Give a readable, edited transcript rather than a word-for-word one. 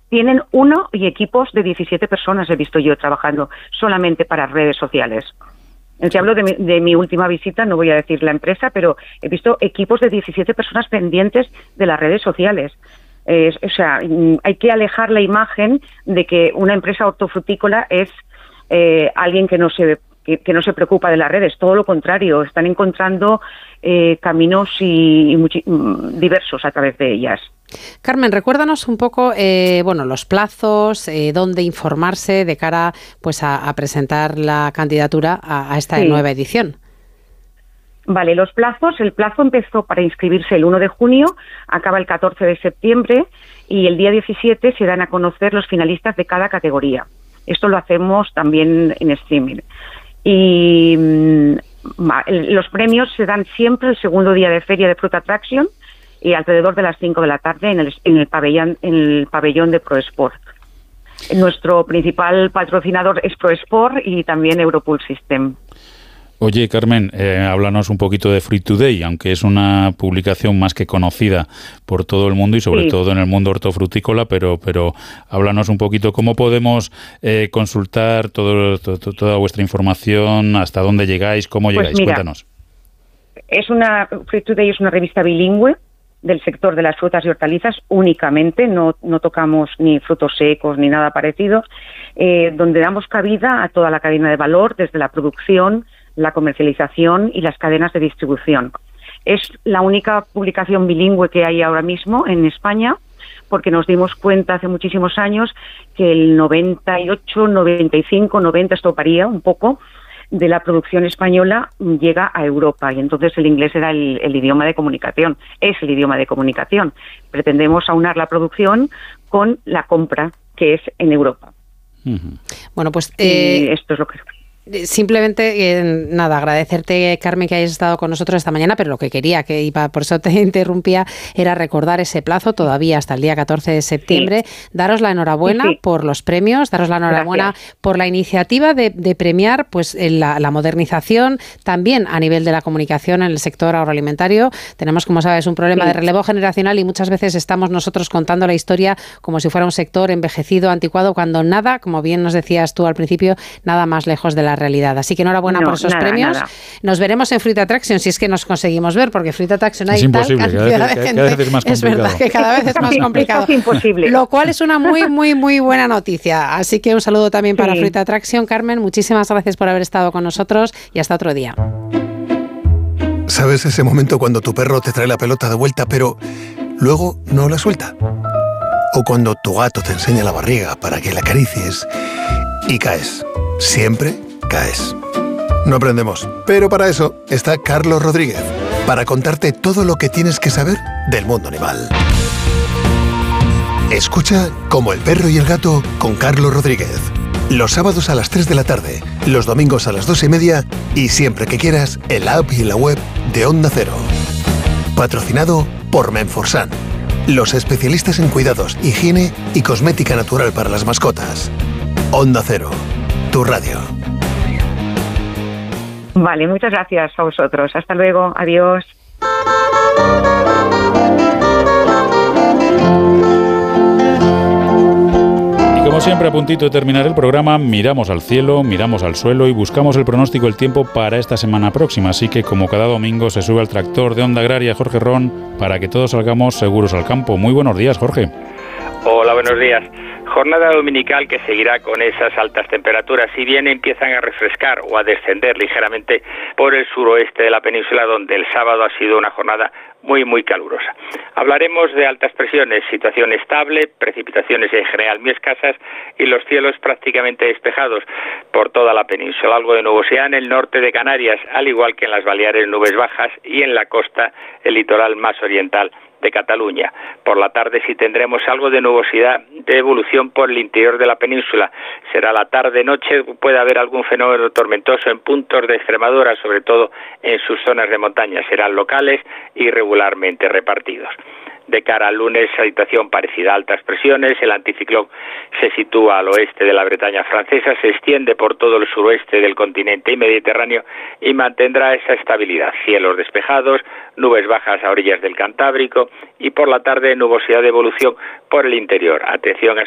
Tienen uno y equipos de 17 personas he visto yo trabajando solamente para redes sociales. Te hablo de mi última visita, no voy a decir la empresa, pero he visto equipos de 17 personas pendientes de las redes sociales. O sea, hay que alejar la imagen de que una empresa hortofrutícola es alguien que no se preocupa de las redes. Todo lo contrario, están encontrando caminos diversos a través de ellas. Carmen, recuérdanos un poco, los plazos, dónde informarse de cara, pues, a presentar la candidatura a esta nueva edición. Vale, los plazos. El plazo empezó para inscribirse el 1 de junio, acaba el 14 de septiembre y el día 17 se dan a conocer los finalistas de cada categoría. Esto lo hacemos también en streaming. Y los premios se dan siempre el segundo día de feria de Fruit Attraction y alrededor de las 5 de la tarde en el pabellón de ProSport. Nuestro principal patrocinador es ProSport y también Europool System. Oye, Carmen, háblanos un poquito de Fruit Today, aunque es una publicación más que conocida por todo el mundo y sobre todo en el mundo hortofrutícola, pero háblanos un poquito cómo podemos consultar toda vuestra información, hasta dónde llegáis, cómo llegáis. Pues mira, cuéntanos. Fruit Today es una revista bilingüe del sector de las frutas y hortalizas únicamente, no tocamos ni frutos secos ni nada parecido, donde damos cabida a toda la cadena de valor, desde la producción, la comercialización y las cadenas de distribución. Es la única publicación bilingüe que hay ahora mismo en España, porque nos dimos cuenta hace muchísimos años que el 98, 95, 90, esto varía un poco, de la producción española llega a Europa y entonces el inglés era el idioma de comunicación, es el idioma de comunicación. Pretendemos aunar la producción con la compra, que es en Europa. Bueno, pues y esto es lo que... Simplemente, agradecerte, Carmen, que hayas estado con nosotros esta mañana, pero lo que quería, por eso te interrumpía, era recordar ese plazo todavía hasta el día 14 de septiembre. Sí. Daros la enhorabuena por los premios, daros la enhorabuena por la iniciativa de premiar pues la modernización también a nivel de la comunicación en el sector agroalimentario. Tenemos, como sabes, un problema de relevo generacional y muchas veces estamos nosotros contando la historia como si fuera un sector envejecido, anticuado, cuando nada, como bien nos decías tú al principio, nada más lejos de la realidad. Así que enhorabuena por esos premios. Nada. Nos veremos en Fruit Attraction si es que nos conseguimos ver, porque Fruit Attraction hay tal cantidad de gente. Cada vez es más complicado. Es verdad que cada vez es más complicado. Es imposible. Lo cual es una muy, muy, muy buena noticia. Así que un saludo también para Fruit Attraction. Carmen, muchísimas gracias por haber estado con nosotros y hasta otro día. ¿Sabes ese momento cuando tu perro te trae la pelota de vuelta, pero luego no la suelta? O cuando tu gato te enseña la barriga para que la acaricies y caes. Siempre caes. No aprendemos, pero para eso está Carlos Rodríguez, para contarte todo lo que tienes que saber del mundo animal. Escucha Como el perro y el gato con Carlos Rodríguez. Los sábados a las 3 de la tarde, los domingos a las 2:30 y siempre que quieras en la app y en la web de Onda Cero. Patrocinado por Menforsan, los especialistas en cuidados, higiene y cosmética natural para las mascotas. Onda Cero, tu radio. Vale, muchas gracias a vosotros. Hasta luego. Adiós. Y como siempre, a puntito de terminar el programa, miramos al cielo, miramos al suelo y buscamos el pronóstico del tiempo para esta semana próxima. Así que, como cada domingo, se sube al tractor de Onda Agraria Jorge Ron para que todos salgamos seguros al campo. Muy buenos días, Jorge. Hola, buenos días. Jornada dominical que seguirá con esas altas temperaturas, si bien empiezan a refrescar o a descender ligeramente por el suroeste de la península, donde el sábado ha sido una jornada muy, muy calurosa. Hablaremos de altas presiones, situación estable, precipitaciones en general muy escasas y los cielos prácticamente despejados por toda la península. Algo de nubosidad en el norte de Canarias, al igual que en las Baleares, nubes bajas, y en la costa, el litoral más oriental de Cataluña. Por la tarde sí tendremos algo de nubosidad de evolución por el interior de la península. Será la tarde-noche, puede haber algún fenómeno tormentoso en puntos de Extremadura, sobre todo en sus zonas de montaña. Serán locales y regularmente repartidos. De cara al lunes, situación parecida a altas presiones. El anticiclón se sitúa al oeste de la Bretaña francesa, se extiende por todo el suroeste del continente y Mediterráneo y mantendrá esa estabilidad. Cielos despejados, nubes bajas a orillas del Cantábrico y por la tarde nubosidad de evolución por el interior. Atención a